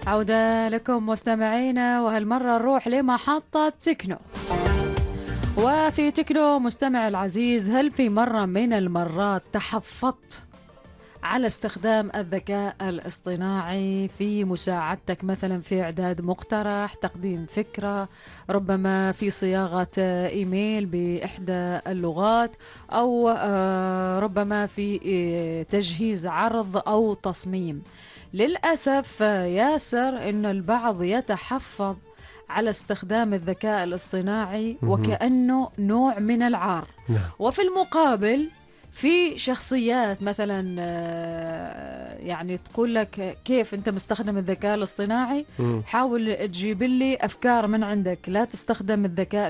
عودة لكم مستمعينا، وهالمرة نروح لمحطة تكنو. وفي تكنو مستمع العزيز، هل في مرة من المرات تحفظت على استخدام الذكاء الاصطناعي في مساعدتك مثلا في إعداد مقترح، تقديم فكرة، ربما في صياغة إيميل بإحدى اللغات، أو ربما في تجهيز عرض أو تصميم؟ للأسف ياسر إن البعض يتحفظ على استخدام الذكاء الاصطناعي وكأنه نوع من العار. وفي المقابل في شخصيات مثلا يعني تقول لك كيف أنت مستخدم الذكاء الاصطناعي، حاول تجيب لي أفكار من عندك، لا تستخدم الذكاء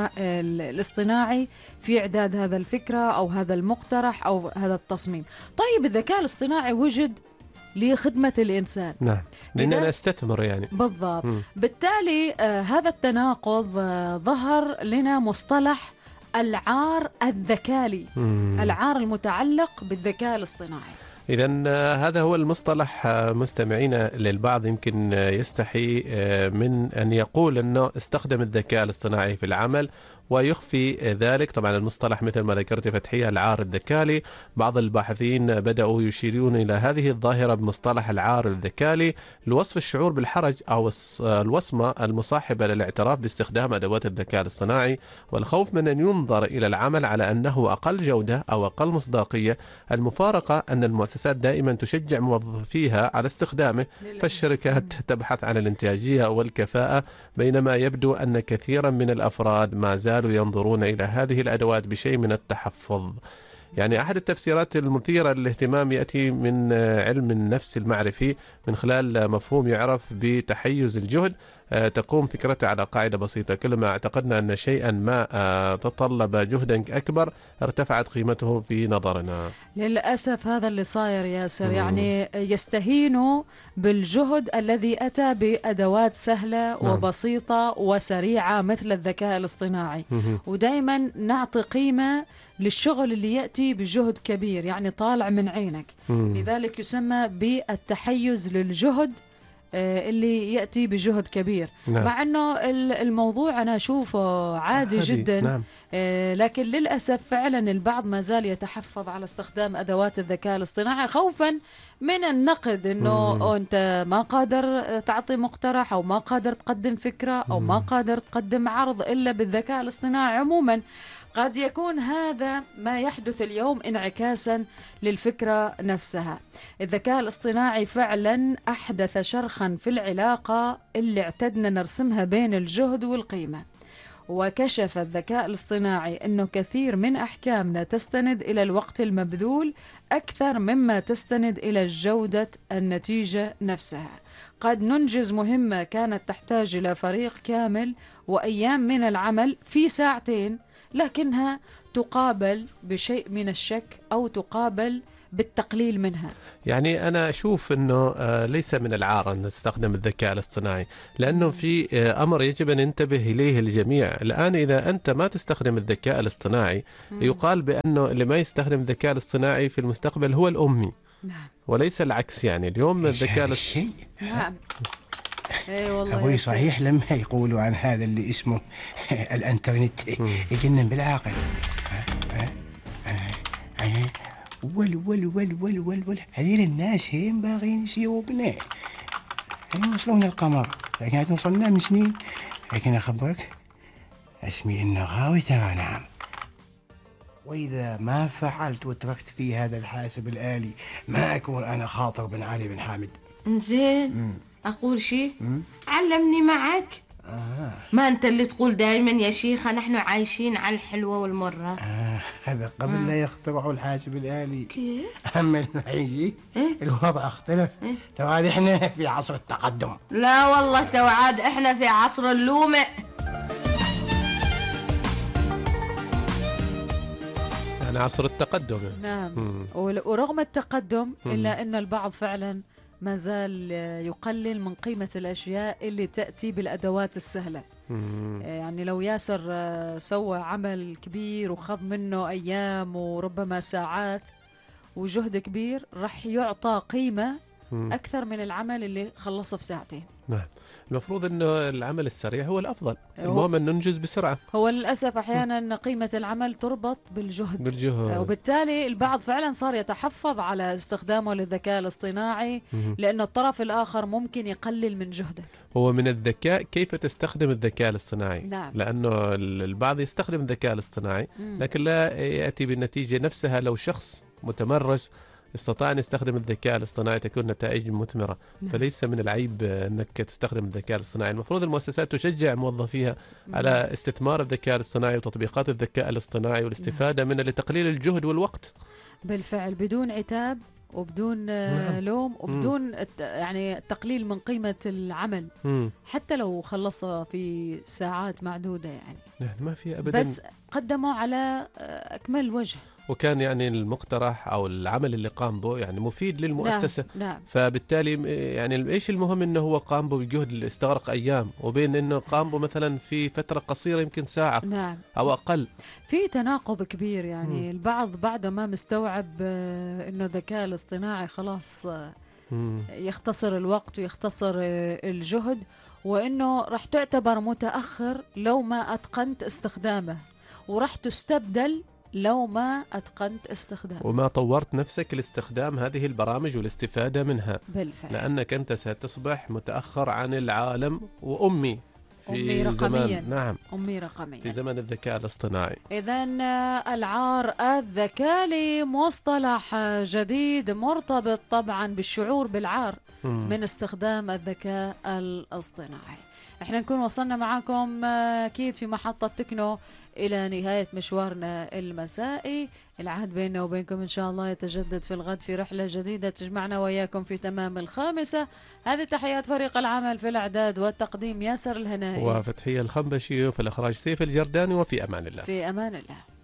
الاصطناعي في إعداد هذا الفكرة أو هذا المقترح أو هذا التصميم. طيب الذكاء الاصطناعي وجد لخدمة الإنسان، نعم، لأن أنا أستثمر يعني بالضبط. بالتالي هذا التناقض ظهر لنا مصطلح العار الذكالي، العار المتعلق بالذكاء الاصطناعي. إذن هذا هو المصطلح. مستمعين، للبعض يمكن يستحي من أن يقول أنه استخدم الذكاء الاصطناعي في العمل ويخفي ذلك. طبعا المصطلح مثل ما ذكرت فتحية العار الذكالي. بعض الباحثين بدأوا يشيرون إلى هذه الظاهرة بمصطلح العار الذكالي لوصف الشعور بالحرج أو الوصمة المصاحبة للاعتراف باستخدام أدوات الذكاء الاصطناعي، والخوف من أن ينظر إلى العمل على أنه أقل جودة أو أقل مصداقية. المفارقة أن المؤسسات دائما تشجع موظفيها على استخدامه، فالشركات تبحث عن الانتاجية والكفاءة، بينما يبدو أن كثيرا من الأفراد ما زالوا ينظرون إلى هذه الأدوات بشيء من التحفظ. يعني أحد التفسيرات المثيرة للاهتمام يأتي من علم النفس المعرفي من خلال مفهوم يعرف بتحيز الجهد. تقوم فكرته على قاعدة بسيطة: كلما اعتقدنا أن شيئا ما تطلب جهدا أكبر ارتفعت قيمته في نظرنا. للأسف هذا اللي صاير ياسر، يعني يستهينوا بالجهد الذي أتى بأدوات سهلة وبسيطة وسريعة مثل الذكاء الاصطناعي، ودائما نعطي قيمة للشغل اللي يأتي بجهد كبير، يعني طالع من عينك. لذلك يسمى بالتحيز للجهد اللي يأتي بجهد كبير. مع أنه الموضوع أنا أشوفه عادي جدا، لكن للأسف فعلا البعض ما زال يتحفظ على استخدام أدوات الذكاء الاصطناعي خوفا من النقد، أنه أنت ما قادر تعطي مقترح أو ما قادر تقدم فكرة أو ما قادر تقدم عرض إلا بالذكاء الاصطناعي. عموما قد يكون هذا ما يحدث اليوم انعكاسا للفكرة نفسها. الذكاء الاصطناعي فعلا أحدث شرخا في العلاقة اللي اعتدنا نرسمها بين الجهد والقيمة، وكشف الذكاء الاصطناعي أنه كثير من أحكامنا تستند إلى الوقت المبذول أكثر مما تستند إلى جودة النتيجة نفسها. قد ننجز مهمة كانت تحتاج إلى فريق كامل وأيام من العمل في ساعتين، لكنها تقابل بشيء من الشك أو تقابل بالتقليل منها. يعني أنا أشوف أنه ليس من العار أن نستخدم الذكاء الاصطناعي، لأنه في أمر يجب أن ننتبه إليه الجميع. الآن إذا أنت ما تستخدم الذكاء الاصطناعي يقال بأنه اللي ما يستخدم الذكاء الاصطناعي في المستقبل هو الأمي، وليس العكس. يعني اليوم الذكاء الاصطناعي أبوي صحيح لما يقولوا عن هذا اللي اسمه الانترنت يجنن بالعقل. ول هذيل الناس هم باغين يسيروا بنا، يعني وصلونا القمر، لكن هاد وصلنا من سنين. لكن أخبرك اسمي إنه غاوي ترى. نعم، وإذا ما فعلت وتركت في هذا الحاسب الآلي ما أكون أنا خاطر بن علي بن حامد. زين أقول شيء؟ علمني معك. ما أنت اللي تقول دائما يا شيخة نحن عايشين على الحلوة والمرة. هذا قبل لا يخترعوا الحاسب الآلي. أما الحين الوضع اختلف. توعد إحنا في عصر التقدم. لا والله توعد إحنا في عصر اللومة. يعني عصر التقدم. نعم. ورغم التقدم إلا أن البعض فعلا ما زال يقلل من قيمة الأشياء اللي تأتي بالأدوات السهلة. يعني لو ياسر سوى عمل كبير وخذ منه أيام وربما ساعات وجهد كبير، رح يعطى قيمة أكثر من العمل اللي خلصه في ساعتين. نعم، المفروض أنه العمل السريع هو الأفضل، المهم أن ننجز بسرعة. هو للأسف أحيانا قيمة العمل تربط بالجهد، وبالتالي البعض فعلا صار يتحفظ على استخدامه للذكاء الاصطناعي لأن الطرف الآخر ممكن يقلل من جهدك. هو من الذكاء كيف تستخدم الذكاء الاصطناعي. نعم. لأنه البعض يستخدم الذكاء الاصطناعي لكن لا يأتي بالنتيجة نفسها. لو شخص متمرس استطاع أن يستخدم الذكاء الاصطناعي تكون نتائج مثمرة. فليس من العيب أنك تستخدم الذكاء الاصطناعي. المفروض المؤسسات تشجع موظفيها على استثمار الذكاء الاصطناعي وتطبيقات الذكاء الاصطناعي والاستفادة منه لتقليل الجهد والوقت. بالفعل، بدون عتاب وبدون لوم وبدون يعني تقليل من قيمة العمل حتى لو خلصها في ساعات معدودة يعني ما في أبدا، بس قدموا على أكمل وجه. وكان يعني المقترح أو العمل اللي قام به يعني مفيد للمؤسسة. نعم. فبالتالي يعني إيش المهم إنه هو قام به بجهد اللي استغرق أيام وبين إنه قام به مثلا في فترة قصيرة يمكن ساعة. نعم. أو أقل. في تناقض كبير يعني البعض بعد ما مستوعب إنه الذكاء الاصطناعي خلاص يختصر الوقت ويختصر الجهد وإنه راح تعتبر متأخر لو ما أتقنت استخدامه وراح تستبدل لو ما أتقنت استخدامه وما طورت نفسك لاستخدام هذه البرامج والاستفادة منها. بالفعل. لأنك أنت ستصبح متأخر عن العالم وأمي في أمي رقميا. نعم، أمي رقميا في زمن الذكاء الاصطناعي. إذن العار الذكاء مصطلح جديد مرتبط طبعا بالشعور بالعار من استخدام الذكاء الاصطناعي. احنا نكون وصلنا معاكم اكيد في محطة تكنو الى نهاية مشوارنا المسائي. العهد بيننا وبينكم ان شاء الله يتجدد في الغد في رحلة جديدة تجمعنا وياكم في تمام 5. هذه تحيات فريق العمل في الاعداد والتقديم ياسر الهنائي وفتحية الخنبشي، وفي الاخراج سيف الجرداني، وفي امان الله. في امان الله.